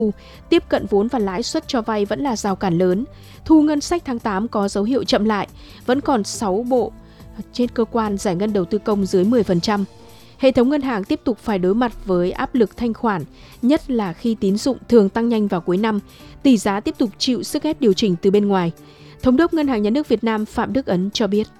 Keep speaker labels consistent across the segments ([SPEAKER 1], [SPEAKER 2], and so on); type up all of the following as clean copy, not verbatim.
[SPEAKER 1] tiếp cận vốn và lãi suất cho vay vẫn là rào cản lớn. Thu ngân sách tháng 8 có dấu hiệu chậm lại, vẫn còn 6 bộ trên cơ quan giải ngân đầu tư công dưới 10%. Hệ thống ngân hàng tiếp tục phải đối mặt với áp lực thanh khoản, nhất là khi tín dụng thường tăng nhanh vào cuối năm, tỷ giá tiếp tục chịu sức ép điều chỉnh từ bên ngoài. Thống đốc Ngân hàng Nhà nước Việt Nam Phạm Đức Ấn cho biết.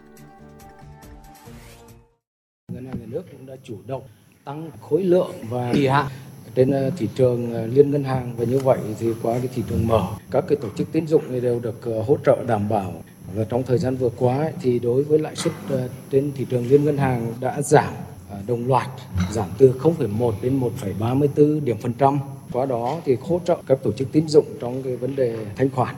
[SPEAKER 2] Ngân hàng Nhà nước cũng đã chủ động tăng khối lượng và kỳ hạn trên thị trường liên ngân hàng, và như vậy thì qua cái thị trường mở, các cái tổ chức tín dụng đều được hỗ trợ đảm bảo. Và trong thời gian vừa qua thì đối với lãi suất trên thị trường liên ngân hàng đã giảm đồng loạt, giảm từ 0,1 đến 1,34 điểm phần trăm. Qua đó thì hỗ trợ các tổ chức tín dụng trong cái vấn đề thanh khoản.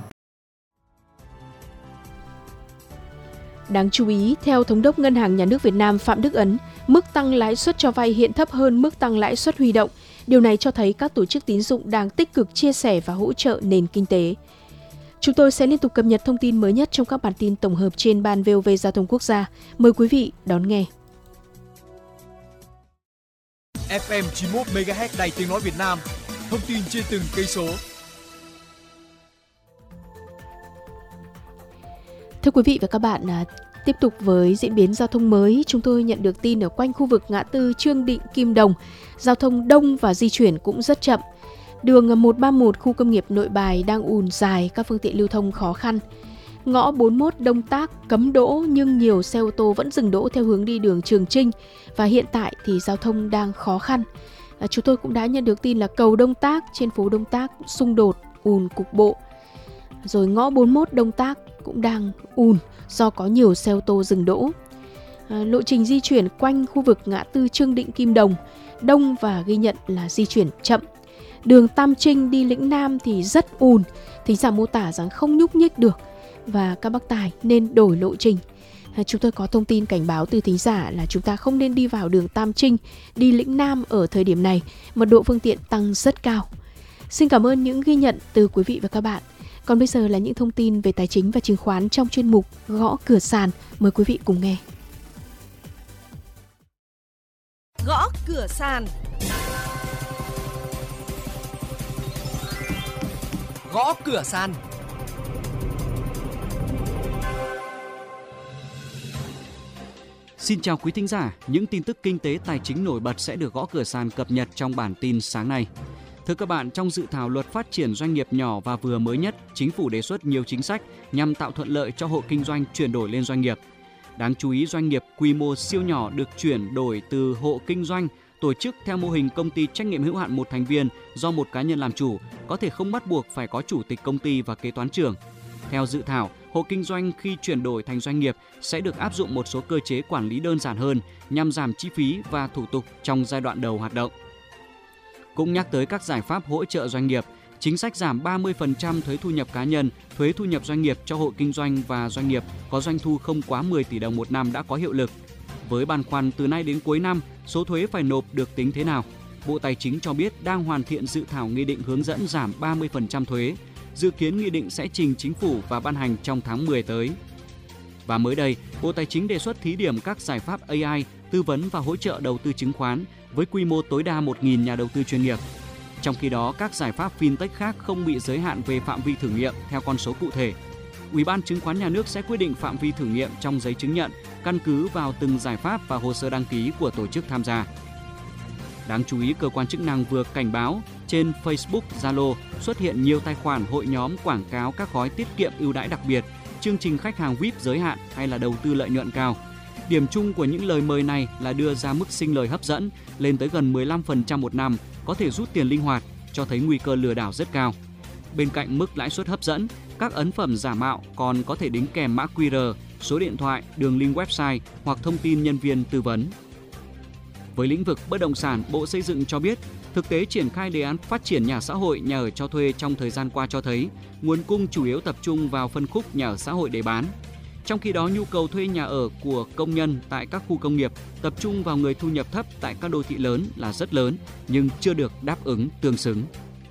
[SPEAKER 1] Đáng chú ý, theo Thống đốc Ngân hàng Nhà nước Việt Nam Phạm Đức Ấn, mức tăng lãi suất cho vay hiện thấp hơn mức tăng lãi suất huy động. Điều này cho thấy các tổ chức tín dụng đang tích cực chia sẻ và hỗ trợ nền kinh tế. Chúng tôi sẽ liên tục cập nhật thông tin mới nhất trong các bản tin tổng hợp trên Ban VOV Giao thông Quốc gia. Mời quý vị đón nghe.
[SPEAKER 3] FM 91 MHz Đài Tiếng nói Việt Nam. Thông tin trên từng cây số.
[SPEAKER 1] Thưa quý vị và các bạn, tiếp tục với diễn biến giao thông mới, chúng tôi nhận được tin ở quanh khu vực ngã tư Trương Định - Kim Đồng, giao thông đông và di chuyển cũng rất chậm. Đường 131 khu công nghiệp Nội Bài đang ùn dài, các phương tiện lưu thông khó khăn. Ngõ 41 Đông Tác cấm đỗ nhưng nhiều xe ô tô vẫn dừng đỗ theo hướng đi đường Trường Chinh và hiện tại thì giao thông đang khó khăn. Chúng tôi cũng đã nhận được tin là cầu Đông Tác trên phố Đông Tác xung đột, ùn cục bộ. Rồi ngõ 41 Đông Tác cũng đang ùn do có nhiều xe ô tô dừng đỗ. Lộ trình di chuyển quanh khu vực ngã tư Trương Định - Kim Đồng đông và ghi nhận là di chuyển chậm. Đường Tam Trinh đi Lĩnh Nam thì rất ùn, thính giả mô tả rằng không nhúc nhích được và các bác tài nên đổi lộ trình. Chúng tôi có thông tin cảnh báo từ thính giả là chúng ta không nên đi vào đường Tam Trinh đi Lĩnh Nam ở thời điểm này, mật độ phương tiện tăng rất cao. Xin cảm ơn những ghi nhận từ quý vị và các bạn. Còn bây giờ là những thông tin về tài chính và chứng khoán trong chuyên mục Gõ Cửa Sàn. Mời quý vị cùng nghe.
[SPEAKER 4] Gõ Cửa Sàn.
[SPEAKER 3] Gõ Cửa Sàn.
[SPEAKER 5] Xin chào quý thính giả, những tin tức kinh tế tài chính nổi bật sẽ được Gõ Cửa Sàn cập nhật trong bản tin sáng nay. Thưa các bạn, trong dự thảo luật phát triển doanh nghiệp nhỏ và vừa mới nhất, Chính phủ đề xuất nhiều chính sách nhằm tạo thuận lợi cho hộ kinh doanh chuyển đổi lên doanh nghiệp. Đáng chú ý, doanh nghiệp quy mô siêu nhỏ được chuyển đổi từ hộ kinh doanh tổ chức theo mô hình công ty trách nhiệm hữu hạn một thành viên do một cá nhân làm chủ, có thể không bắt buộc phải có chủ tịch công ty và kế toán trưởng. Theo dự thảo, hộ kinh doanh khi chuyển đổi thành doanh nghiệp sẽ được áp dụng một số cơ chế quản lý đơn giản hơn nhằm giảm chi phí và thủ tục trong giai đoạn đầu hoạt động. Cũng nhắc tới các giải pháp hỗ trợ doanh nghiệp, chính sách giảm 30% thuế thu nhập cá nhân, thuế thu nhập doanh nghiệp cho hộ kinh doanh và doanh nghiệp có doanh thu không quá 10 tỷ đồng một năm đã có hiệu lực. Với băn khoăn từ nay đến cuối năm, số thuế phải nộp được tính thế nào? Bộ Tài chính cho biết đang hoàn thiện dự thảo nghị định hướng dẫn giảm 30% thuế. Dự kiến nghị định sẽ trình Chính phủ và ban hành trong tháng 10 tới. Và mới đây, Bộ Tài chính đề xuất thí điểm các giải pháp AI, tư vấn và hỗ trợ đầu tư chứng khoán với quy mô tối đa 1.000 nhà đầu tư chuyên nghiệp. Trong khi đó, các giải pháp fintech khác không bị giới hạn về phạm vi thử nghiệm theo con số cụ thể. Ủy ban Chứng khoán Nhà nước sẽ quyết định phạm vi thử nghiệm trong giấy chứng nhận, căn cứ vào từng giải pháp và hồ sơ đăng ký của tổ chức tham gia. Đáng chú ý, cơ quan chức năng vừa cảnh báo trên Facebook, Zalo xuất hiện nhiều tài khoản hội nhóm quảng cáo các gói tiết kiệm ưu đãi đặc biệt, chương trình khách hàng VIP giới hạn hay là đầu tư lợi nhuận cao. Điểm chung của những lời mời này là đưa ra mức sinh lời hấp dẫn lên tới gần 15% một năm, có thể rút tiền linh hoạt, cho thấy nguy cơ lừa đảo rất cao. Bên cạnh mức lãi suất hấp dẫn, các ấn phẩm giả mạo còn có thể đính kèm mã QR, số điện thoại, đường link website hoặc thông tin nhân viên tư vấn. Với lĩnh vực bất động sản, Bộ Xây dựng cho biết, thực tế triển khai đề án phát triển nhà xã hội, nhà ở cho thuê trong thời gian qua cho thấy nguồn cung chủ yếu tập trung vào phân khúc nhà ở xã hội để bán. Trong khi đó, nhu cầu thuê nhà ở của công nhân tại các khu công nghiệp tập trung vào người thu nhập thấp tại các đô thị lớn là rất lớn, nhưng chưa được đáp ứng tương xứng.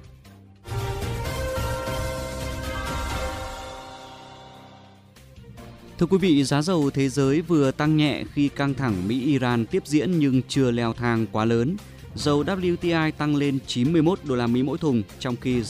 [SPEAKER 5] Thưa quý vị, giá dầu thế giới vừa tăng nhẹ khi căng thẳng Mỹ-Iran tiếp diễn nhưng chưa leo thang quá lớn. Dầu WTI tăng lên 91 đô la Mỹ mỗi thùng, trong khi